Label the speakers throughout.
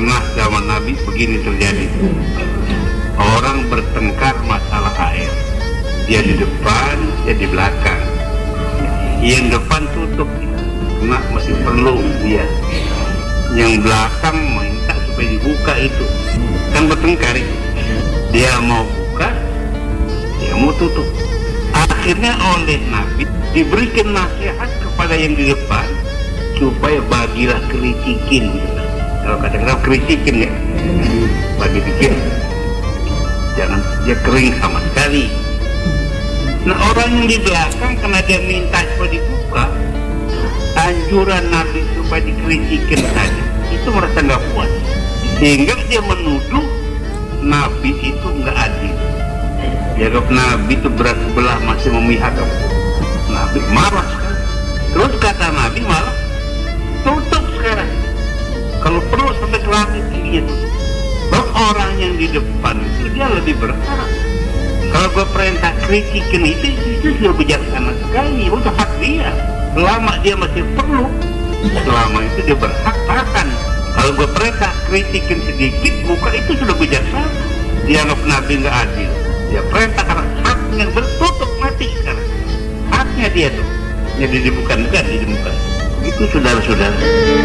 Speaker 1: pernah zaman Nabi begini terjadi. Orang bertengkar masalah air. Dia di depan, dia di belakang. Yang depan tutup, karena masih perlu dia. Yang belakang minta supaya dibuka itu. Kan bertengkar itu. Dia mau buka, dia mau tutup. Akhirnya oleh Nabi diberikan nasihat kepada yang di depan supaya bagilah kericikin. Kalau kata-kata kericikin ya, bagi dikit. Jangan dia kering sama sekali. Nah orang yang di belakang karena dia minta supaya dibuka, anjuran Nabi supaya dikericikin saja, itu merasa nggak puas, sehingga dia menuduh Nabi itu nggak adil. Jawab Nabi itu berat sebelah, masih memihak. Nabi marah sekali. Terus kata Nabi malah tutup sekarang. Kalau perlu sampai ke langit tingginya tutup. Sebab orang yang di depan itu dia lebih berhak. Kalau gue perintah kritikin itu sudah bijaksana sekali. Itu hak dia. Selama dia masih perlu, selama itu dia berhak tahan. Kalau gue perintah kritikin sedikit, buka itu sudah bijaksana. Dianggap Nabi nggak adil. Dia perintah karena haknya bertutup mati sekarang. Haknya dia tuh. Jadi bukan dibuka. Itu saudara-saudara.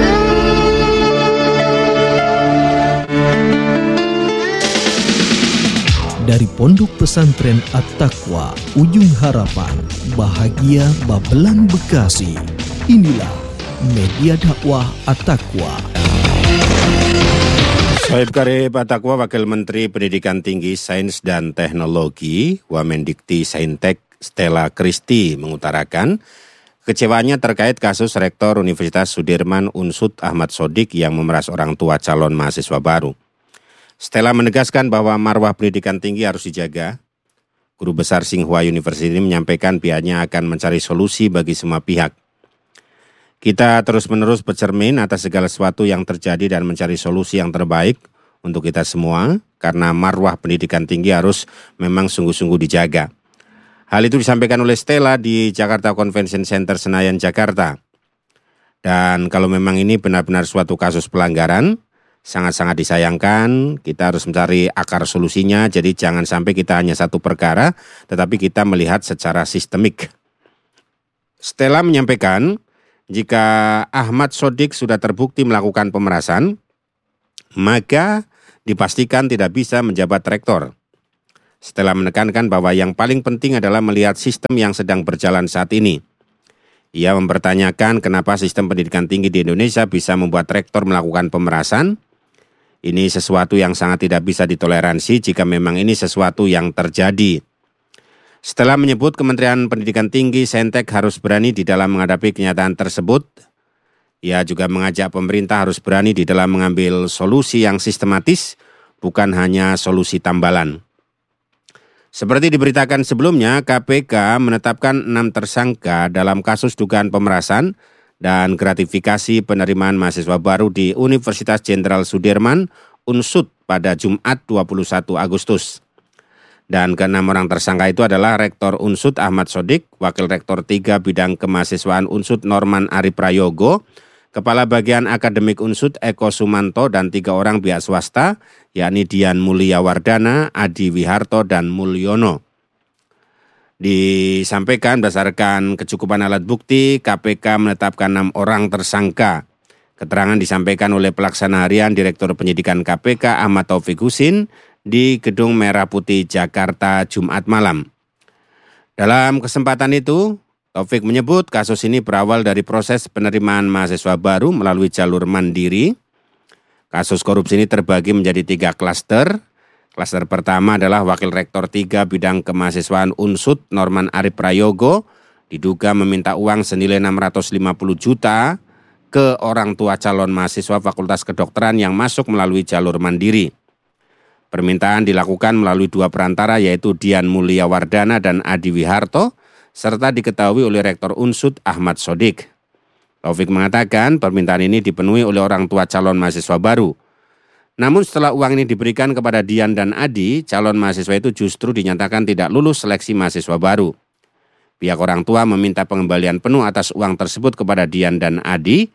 Speaker 2: Dari Pondok Pesantren At-Taqwa, Ujung Harapan, Bahagia Babelan Bekasi. Inilah Media Dakwah At-Taqwa.
Speaker 3: Sohib Karib At-Taqwa, Wakil Menteri Pendidikan Tinggi, Sains dan Teknologi, Wamendikti Saintek Stella Christy mengutarakan kecewaannya terkait kasus Rektor Universitas Sudirman Unsud Ahmad Sodik yang memeras orang tua calon mahasiswa baru. Stella menegaskan bahwa marwah pendidikan tinggi harus dijaga. Guru Besar Tsinghua University menyampaikan pihaknya akan mencari solusi bagi semua pihak. Kita terus-menerus bercermin atas segala sesuatu yang terjadi dan mencari solusi yang terbaik untuk kita semua, karena marwah pendidikan tinggi harus memang sungguh-sungguh dijaga. Hal itu disampaikan oleh Stella di Jakarta Convention Center Senayan, Jakarta. Dan kalau memang ini benar-benar suatu kasus pelanggaran, sangat-sangat disayangkan, kita harus mencari akar solusinya, jadi jangan sampai kita hanya satu perkara, tetapi kita melihat secara sistemik. Stella menyampaikan, jika Ahmad Sodik sudah terbukti melakukan pemerasan, maka dipastikan tidak bisa menjabat rektor. Stella menekankan bahwa yang paling penting adalah melihat sistem yang sedang berjalan saat ini. Ia mempertanyakan kenapa sistem pendidikan tinggi di Indonesia bisa membuat rektor melakukan pemerasan. Ini sesuatu yang sangat tidak bisa ditoleransi jika memang ini sesuatu yang terjadi. Setelah menyebut Kementerian Pendidikan Tinggi Saintek harus berani di dalam menghadapi kenyataan tersebut, ia juga mengajak pemerintah harus berani di dalam mengambil solusi yang sistematis, bukan hanya solusi tambalan. Seperti diberitakan sebelumnya, KPK menetapkan 6 tersangka dalam kasus dugaan pemerasan dan gratifikasi penerimaan mahasiswa baru di Universitas Jenderal Sudirman, Unsud pada Jumat 21 Agustus. Dan ke-6 orang tersangka itu adalah Rektor Unsud Ahmad Sodik, Wakil Rektor 3 Bidang Kemahasiswaan Unsud Norman Ari Prayogo, Kepala Bagian Akademik Unsud Eko Sumanto, dan 3 orang pihak swasta, yakni Dian Mulia Wardana, Adi Wiharto, dan Mulyono. Disampaikan berdasarkan kecukupan alat bukti, KPK menetapkan 6 orang tersangka. Keterangan disampaikan oleh Pelaksana Harian Direktur Penyidikan KPK Ahmad Taufik Husin di Gedung Merah Putih Jakarta Jumat malam. Dalam kesempatan itu, Taufik menyebut kasus ini berawal dari proses penerimaan mahasiswa baru melalui jalur mandiri. Kasus korupsi ini terbagi menjadi 3 klaster. Klaster pertama adalah Wakil Rektor 3 Bidang Kemahasiswaan Unsud Norman Ari Prayogo diduga meminta uang senilai 650 juta ke orang tua calon mahasiswa Fakultas Kedokteran yang masuk melalui jalur mandiri. Permintaan dilakukan melalui 2 perantara, yaitu Dian Mulia Wardana dan Adi Wiharto, serta diketahui oleh Rektor Unsud Ahmad Sodik. Taufik mengatakan permintaan ini dipenuhi oleh orang tua calon mahasiswa baru. Namun setelah uang ini diberikan kepada Dian dan Adi, calon mahasiswa itu justru dinyatakan tidak lulus seleksi mahasiswa baru. Pihak orang tua meminta pengembalian penuh atas uang tersebut kepada Dian dan Adi,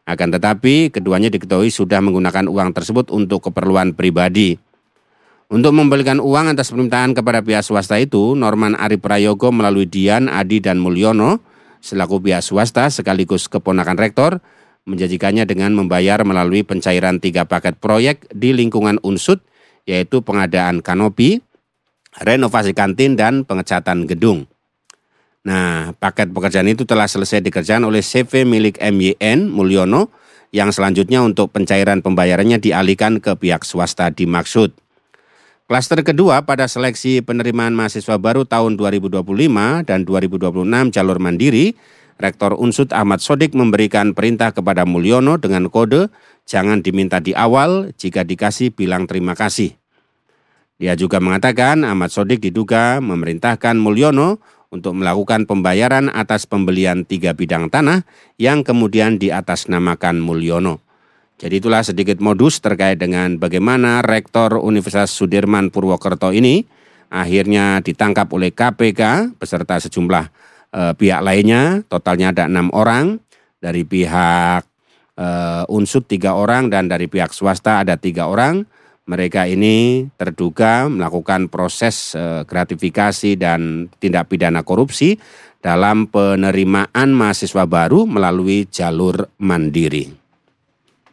Speaker 3: Akan tetapi keduanya diketahui sudah menggunakan uang tersebut untuk keperluan pribadi. Untuk memberikan uang atas permintaan kepada pihak swasta itu, Norman Arif Prayogo melalui Dian, Adi, dan Mulyono selaku pihak swasta sekaligus keponakan rektor menjanjikannya dengan membayar melalui pencairan 3 paket proyek di lingkungan Unsud, yaitu pengadaan kanopi, renovasi kantin, dan pengecatan gedung. Nah, paket pekerjaan itu telah selesai dikerjakan oleh CV milik MYN Mulyono yang selanjutnya untuk pencairan pembayarannya dialihkan ke pihak swasta dimaksud. Klaster kedua pada seleksi penerimaan mahasiswa baru tahun 2025 dan 2026 jalur mandiri, Rektor Unsud Ahmad Sodik memberikan perintah kepada Mulyono dengan kode jangan diminta di awal, jika dikasih bilang terima kasih. Dia juga mengatakan Ahmad Sodik diduga memerintahkan Mulyono untuk melakukan pembayaran atas pembelian 3 bidang tanah yang kemudian diatasnamakan Mulyono. Jadi itulah sedikit modus terkait dengan bagaimana Rektor Universitas Sudirman Purwokerto ini akhirnya ditangkap oleh KPK beserta sejumlah pihak lainnya. Totalnya ada 6 orang, dari pihak Unsud 3 orang dan dari pihak swasta ada 3 orang. Mereka ini terduga melakukan proses gratifikasi dan tindak pidana korupsi dalam penerimaan mahasiswa baru melalui jalur mandiri.